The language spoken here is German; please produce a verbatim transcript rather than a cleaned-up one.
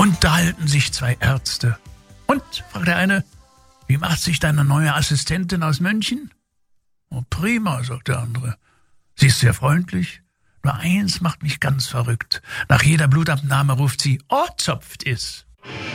Unterhalten sich zwei Ärzte. Und, fragt der eine, wie macht sich deine neue Assistentin aus München? Oh, prima, sagt der andere. Sie ist sehr freundlich. Nur eins macht mich ganz verrückt. Nach jeder Blutabnahme ruft sie, oh, zopft is.